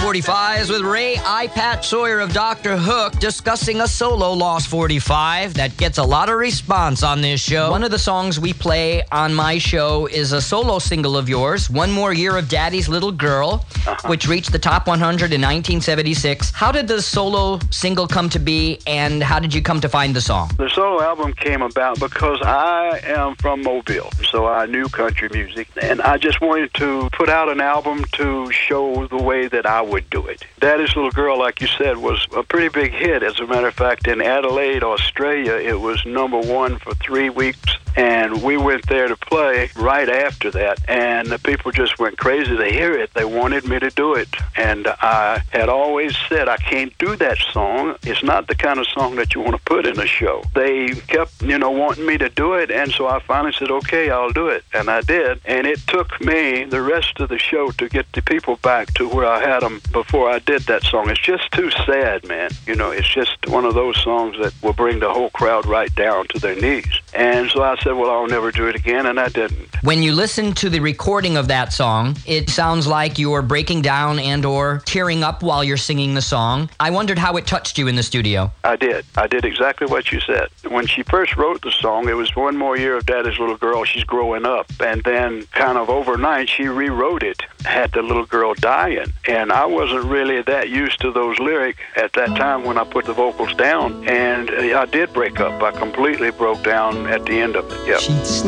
45s with Ray Pat Sawyer of Dr. Hook discussing a solo Lost 45 that gets a lot of response on this show. One of the songs we play on my show is a solo single of yours, One More Year of Daddy's Little Girl, which reached the top 100 in 1976. How did the solo single come to be, and how did you come to find the song? The solo album came about because I am from Mobile, so I knew country music, and I just wanted to put out an album to show the way that I would do it. Daddy's Little Girl, like you said, was a pretty big hit. As a matter of fact, in Adelaide, Australia, it was #1 for 3 weeks, and we went there to play right after that, and the people just went crazy to hear it. They wanted me to do it, and I had always said, I can't do that song. It's not the kind of song that you want to put in a show. They kept, wanting me to do it, and so I finally said, okay, I'll do it, and I did, and it took me the rest of the show to get the people back to where I had them before I did that song. It's just too sad, man. It's just one of those songs that will bring the whole crowd right down to their knees. And so I said, well, I'll never do it again, and I didn't. When you listen to the recording of that song, it sounds like you're breaking down and or tearing up while you're singing the song. I wondered how it touched you in the studio. I did. I did exactly what you said. When she first wrote the song, it was One More Year of Daddy's Little Girl. She's growing up. And then kind of overnight, she rewrote it, had the little girl dying. And I wasn't really that used to those lyrics at that time when I put the vocals down. And I did break up. I completely broke down at the end of it. Yep.